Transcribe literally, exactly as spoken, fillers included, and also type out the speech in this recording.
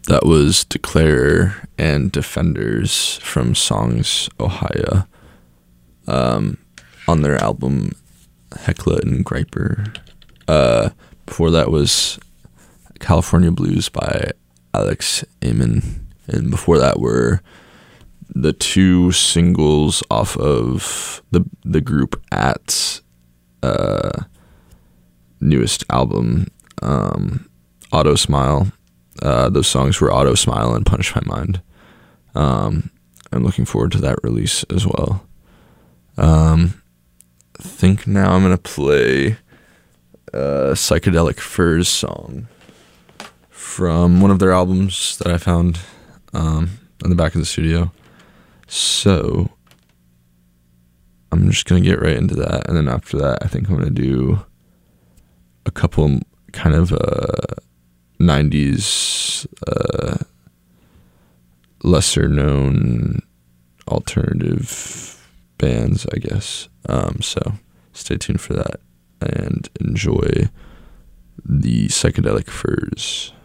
that was Declare and Defenders from Songs Ohio, um, on their album Heckla and Griper. Uh, before that was California Blues by Alex Amon, and before that were the two singles off of the the group At's uh, newest album, um, Auto Smile. Uh, those songs were Auto Smile and Punish My Mind. Um, I'm looking forward to that release as well. Um, I think now I'm going to play a Psychedelic Furs song from one of their albums that I found um, in the back of the studio. So I'm just going to get right into that. And then after that, I think I'm going to do a couple kind of uh, nineties uh, lesser known alternative bands, I guess. Um, so stay tuned for that and enjoy the Psychedelic Furs.